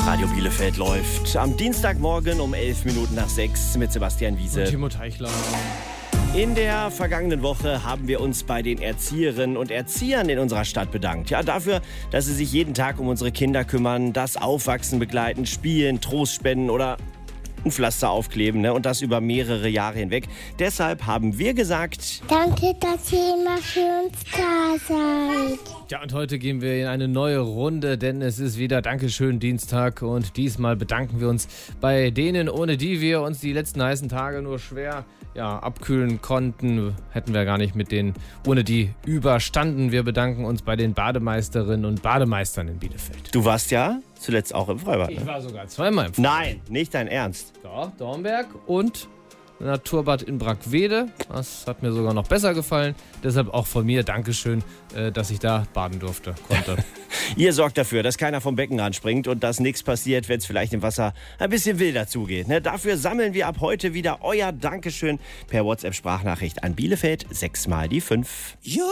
Radio Bielefeld läuft am Dienstagmorgen um 6:11 mit Sebastian Wiese und Timo Teichler. In der vergangenen Woche haben wir uns bei den Erzieherinnen und Erziehern in unserer Stadt bedankt. Ja, dafür, dass sie sich jeden Tag um unsere Kinder kümmern, das Aufwachsen begleiten, spielen, Trost spenden oder ein Pflaster aufkleben, ne? Und das über mehrere Jahre hinweg. Deshalb haben wir gesagt: Danke, dass ihr immer für uns da seid. Ja, und heute gehen wir in eine neue Runde, denn es ist wieder Dankeschön Dienstag und diesmal bedanken wir uns bei denen, ohne die wir uns die letzten heißen Tage nur schwer abkühlen konnten. Hätten wir gar nicht mit denen ohne die überstanden. Wir bedanken uns bei den Bademeisterinnen und Bademeistern in Bielefeld. Du warst ja zuletzt auch im Freibad. Ich war sogar zweimal im Freibad. Nein, nicht dein Ernst. Ja, Dornberg und Naturbad in Brackwede. Das hat mir sogar noch besser gefallen. Deshalb auch von mir Dankeschön, dass ich da baden konnte. Ihr sorgt dafür, dass keiner vom Beckenrand springt und dass nichts passiert, wenn es vielleicht im Wasser ein bisschen wilder zugeht. Ne? Dafür sammeln wir ab heute wieder euer Dankeschön per WhatsApp-Sprachnachricht an Bielefeld 6 mal die 5.